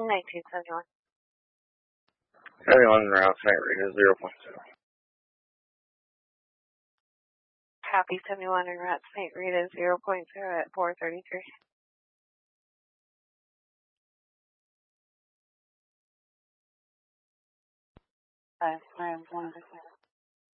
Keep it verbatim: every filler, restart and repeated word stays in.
nineteen seventy-one. seventy-one route, Saint Rita, zero point zero. Copy seventy-one en route Saint Rita, zero point zero at four thirty-three. Five, five, one,